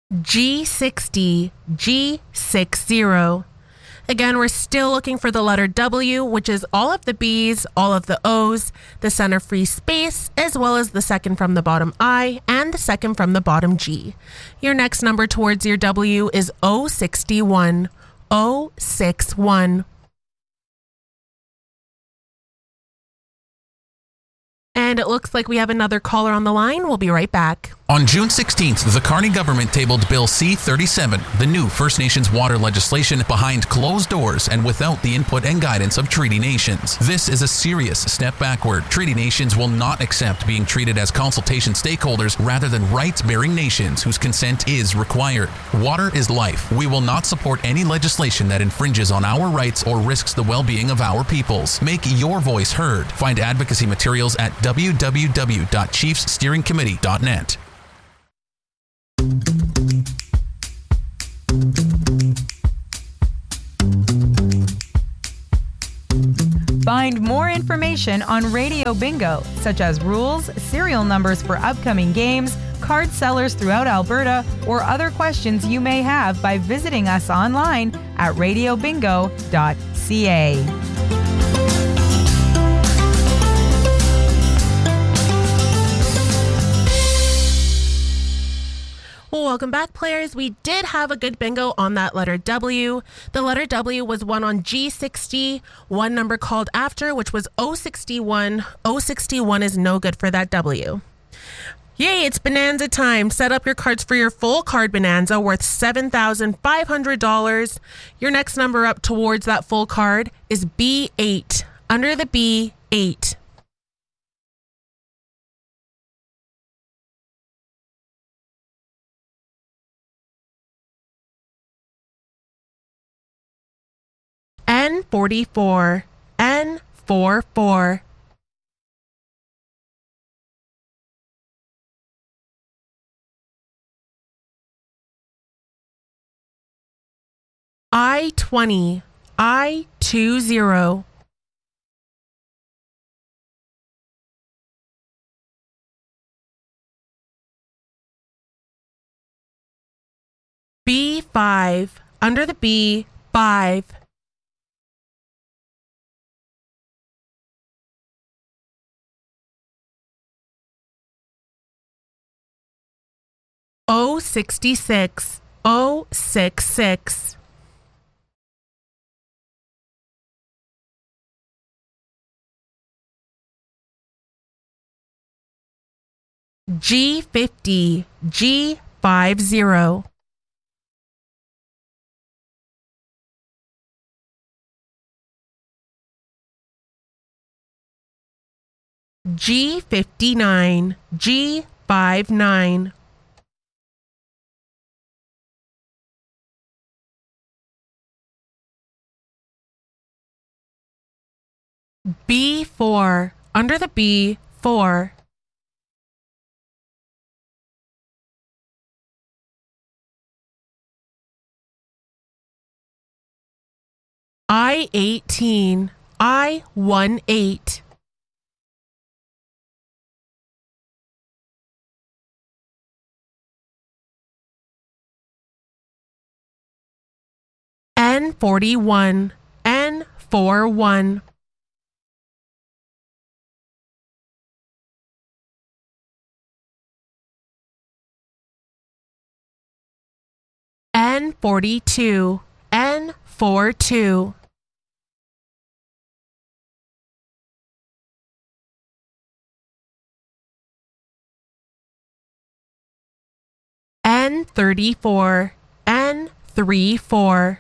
G60, G60. Again, we're still looking for the letter W, which is all of the B's, all of the O's, the center free space, as well as the second from the bottom I and the second from the bottom G. Your next number towards your W is 061, 061. And it looks like we have another caller on the line. We'll be right back. On June 16th, the Kearney government tabled Bill C-37, the new First Nations water legislation behind closed doors and without the input and guidance of treaty nations. This is a serious step backward. Treaty nations will not accept being treated as consultation stakeholders rather than rights-bearing nations whose consent is required. Water is life. We will not support any legislation that infringes on our rights or risks the well-being of our peoples. Make your voice heard. Find advocacy materials at www.chiefssteeringcommittee.net. Find more information on Radio Bingo, such as rules, serial numbers for upcoming games, card sellers throughout Alberta, or other questions you may have by visiting us online at radiobingo.ca. Well, welcome back, players. We did have a good bingo on that letter W. The letter W was one on G60, one number called after, which was 061. 061 is no good for that W. Yay, it's bonanza time. Set up your cards for your full card bonanza worth $7,500. Your next number up towards that full card is B8. Under the B, 8. N44, N44. I20, I20. B5, under the B, 5. O66, O66. G50, G50. G59, G59. B4, under the B, 4. I18, I18. N41, N41. N42, N42. N34, N34.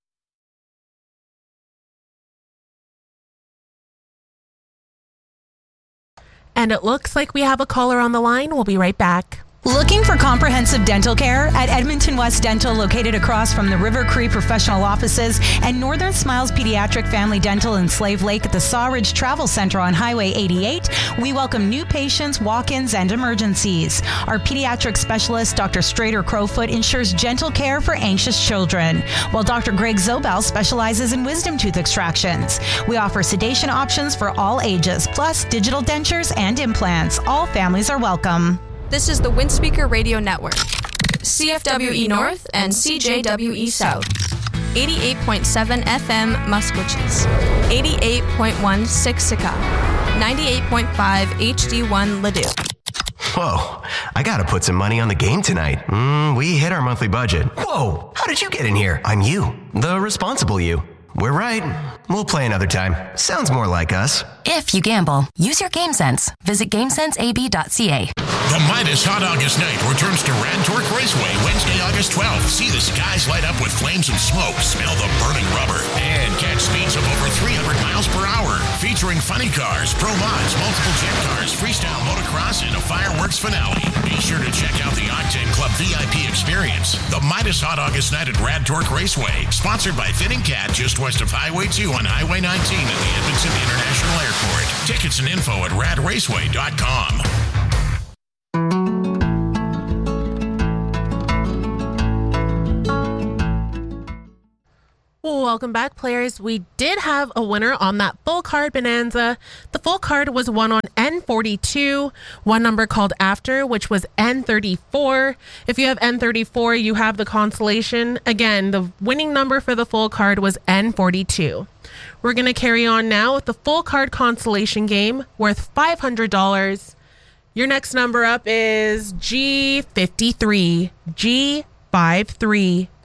And it looks like we have a caller on the line. We'll be right back. Looking for comprehensive dental care? At Edmonton West Dental, located across from the River Cree Professional Offices and Northern Smiles Pediatric Family Dental in Slave Lake at the Sawridge Travel Center on Highway 88, we welcome new patients, walk-ins, and emergencies. Our pediatric specialist, Dr. Strader Crowfoot, ensures gentle care for anxious children, while Dr. Greg Zobel specializes in wisdom tooth extractions. We offer sedation options for all ages, plus digital dentures and implants. All families are welcome. This is the Windspeaker Radio Network. CFWE North and CJWE South. 88.7 FM Musqueam, 88.1 Siksika, 98.5 HD1 Leduc. Whoa, I gotta put some money on the game tonight. We hit our monthly budget. Whoa, how did you get in here? I'm you, the responsible you. We're right. We'll play another time. Sounds more like us. If you gamble, use your game sense. Visit GameSenseAB.ca. The Midas Hot August Night returns to Rad Torque Raceway Wednesday, August 12th. See the skies light up with flames and smoke, smell the burning rubber, and catch speeds of over 300 miles per hour. Featuring funny cars, pro mods, multiple jet cars, freestyle motocross, and a fireworks finale. Be sure to check out the Octane Club VIP experience. The Midas Hot August Night at Rad Torque Raceway, sponsored by Fitting Cat, just west of Highway 2 on Highway 19 at the Edmonton International Airport. Tickets and info at radraceway.com. Welcome back, players. We did have a winner on that full card bonanza. The full card was won on N42, one number called after, which was N34. If you have N34, you have the consolation. Again, the winning number for the full card was N42. We're going to carry on now with the full card consolation game worth $500. Your next number up is G53. G53.